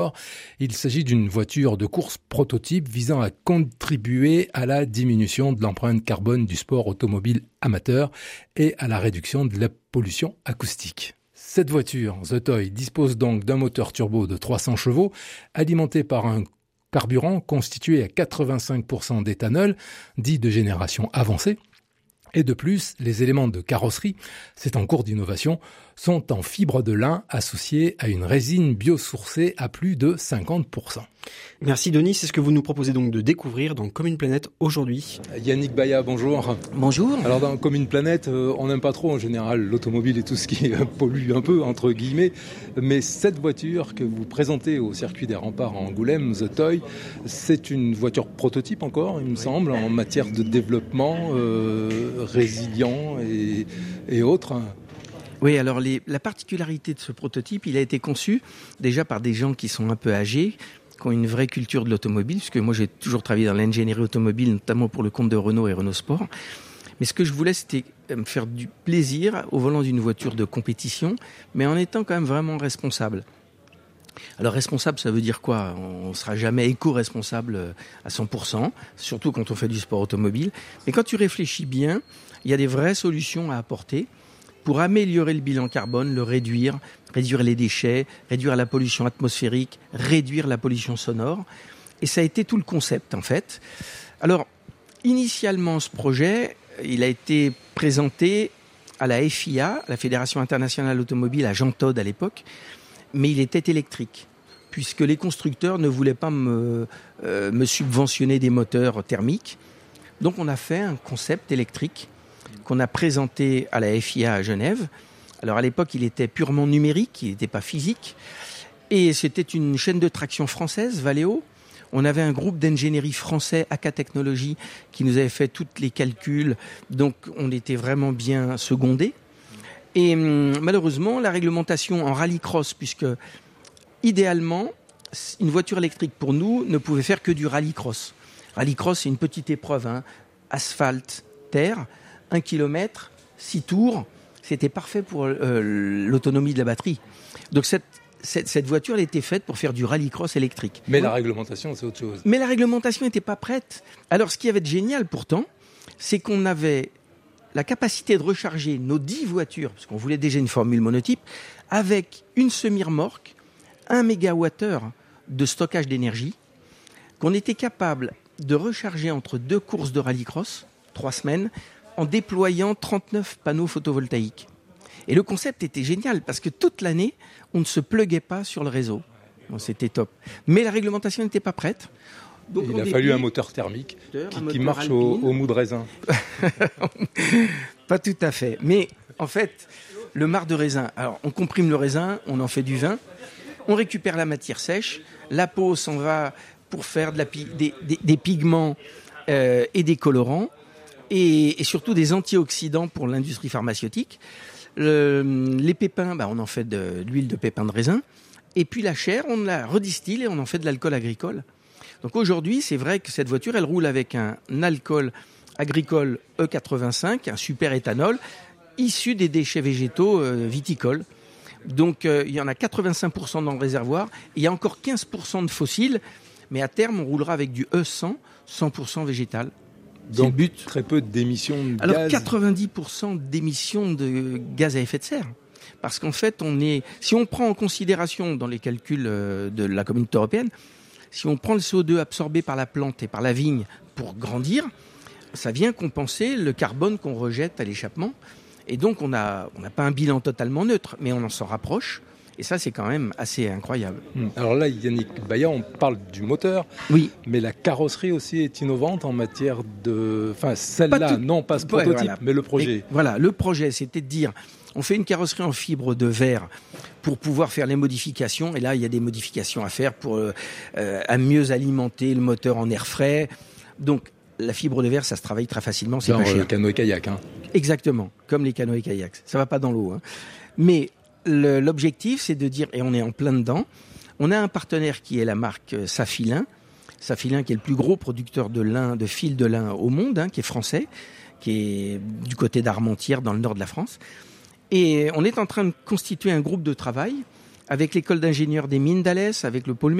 Il s'agit d'une voiture de course prototype visant à contribuer à la diminution de l'empreinte carbone du sport automobile amateur et à la réduction de la pollution acoustique. Cette voiture, The Toy, dispose donc d'un moteur turbo de 300 chevaux alimenté par un carburant constitué à 85% d'éthanol, dit de génération avancée. Et de plus, les éléments de carrosserie, c'est en cours d'innovation, sont en fibre de lin associés à une résine biosourcée à plus de 50%. Merci Denis, c'est ce que vous nous proposez donc de découvrir dans Comme une planète aujourd'hui. Yannick Baya, bonjour. Bonjour. Alors dans Comme une planète, on n'aime pas trop en général l'automobile et tout ce qui pollue un peu, entre guillemets, mais cette voiture que vous présentez au circuit des remparts à Angoulême, The Toy, c'est une voiture prototype encore, il me semble, en matière de développement résilient et autres. Oui, alors la particularité de ce prototype, il a été conçu déjà par des gens qui sont un peu âgés, qui ont une vraie culture de l'automobile, puisque moi j'ai toujours travaillé dans l'ingénierie automobile, notamment pour le compte de Renault et Renault Sport. Mais ce que je voulais, c'était me faire du plaisir au volant d'une voiture de compétition, mais en étant quand même vraiment responsable. Alors responsable, ça veut dire quoi ? On ne sera jamais éco-responsable à 100%, surtout quand on fait du sport automobile. Mais quand tu réfléchis bien, il y a des vraies solutions à apporter pour améliorer le bilan carbone, le réduire les déchets, réduire la pollution atmosphérique, réduire la pollution sonore. Et ça a été tout le concept, en fait. Alors, initialement, ce projet, il a été présenté à la FIA, la Fédération internationale automobile, à Jean Todt à l'époque, mais il était électrique, puisque les constructeurs ne voulaient pas me subventionner des moteurs thermiques. Donc, on a fait un concept électrique qu'on a présenté à la FIA à Genève. Alors à l'époque, il était purement numérique, il n'était pas physique. Et c'était une chaîne de traction française, Valeo. On avait un groupe d'ingénierie français, AK Technologies, qui nous avait fait tous les calculs. Donc on était vraiment bien secondés. Et malheureusement, la réglementation en rallycross, puisque idéalement, une voiture électrique pour nous ne pouvait faire que du rallycross. Rallycross, c'est une petite épreuve, asphalte, terre. 1 kilomètre, 6 tours, c'était parfait pour l'autonomie de la batterie. Donc cette voiture, elle était faite pour faire du rallycross électrique. Mais la réglementation, c'est autre chose. Mais la réglementation n'était pas prête. Alors ce qui avait de génial pourtant, c'est qu'on avait la capacité de recharger nos 10 voitures, parce qu'on voulait déjà une formule monotype, avec une semi-remorque, 1 mégawattheure de stockage d'énergie, qu'on était capable de recharger entre 2 courses de rallycross, 3 semaines, en déployant 39 panneaux photovoltaïques. Et le concept était génial, parce que toute l'année, on ne se pluguait pas sur le réseau. Bon, c'était top. Mais la réglementation n'était pas prête. Donc il a fallu un moteur thermique qui marche au mou de raisin. Pas tout à fait. Mais en fait, le marc de raisin, alors on comprime le raisin, on en fait du vin, on récupère la matière sèche, la peau s'en va pour faire des pigments et des colorants, et surtout des antioxydants pour l'industrie pharmaceutique. Les pépins, on en fait de l'huile de pépins de raisin. Et puis la chair, on la redistille et on en fait de l'alcool agricole. Donc aujourd'hui, c'est vrai que cette voiture, elle roule avec un alcool agricole E85, un super éthanol, issu des déchets végétaux viticoles. Donc il y en a 85% dans le réservoir. Et il y a encore 15% de fossiles. Mais à terme, on roulera avec du E100, 100% végétal. Donc, très peu d'émissions de gaz. Alors, gaz. 90% d'émissions de gaz à effet de serre. Parce qu'en fait, si on prend en considération dans les calculs de la Communauté européenne, si on prend le CO2 absorbé par la plante et par la vigne pour grandir, ça vient compenser le carbone qu'on rejette à l'échappement. Et donc, on n'a pas un bilan totalement neutre, mais on en s'en rapproche. Et ça, c'est quand même assez incroyable. Alors là, Yannick Baya, on parle du moteur, oui, mais la carrosserie aussi est innovante en matière de... Enfin, celle-là, non pas ce prototype, voilà. Mais le projet. Et voilà, le projet, c'était de dire, on fait une carrosserie en fibre de verre pour pouvoir faire les modifications. Et là, il y a des modifications à faire pour à mieux alimenter le moteur en air frais. Donc, la fibre de verre, ça se travaille très facilement, c'est pas cher. Le canoë kayak. Exactement, comme les canoës kayaks. Ça va pas dans l'eau. Mais l'objectif, c'est de dire, et on est en plein dedans, on a un partenaire qui est la marque Safilin, qui est le plus gros producteur de lin, de fil de lin au monde, qui est français, qui est du côté d'Armentières, dans le nord de la France. Et on est en train de constituer un groupe de travail avec l'école d'ingénieurs des mines d'Alès, avec le pôle